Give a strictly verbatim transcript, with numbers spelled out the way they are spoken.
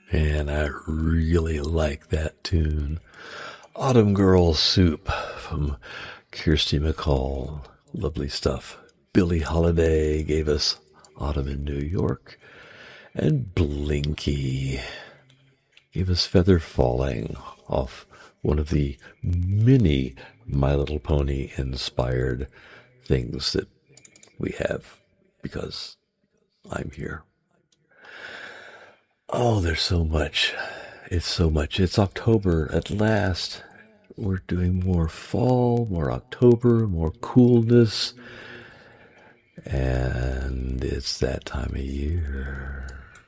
And I really like that tune. Autumn Girl Soup from Kirsty MacColl. Lovely stuff. Billie Holiday gave us Autumn in New York. And Blinky gave us Feather Falling off one of the many My Little Pony inspired things that we have because I'm here. Oh, there's so much. It's so much. It's October at last. We're doing more fall, more October, more coolness. And it's that time of year.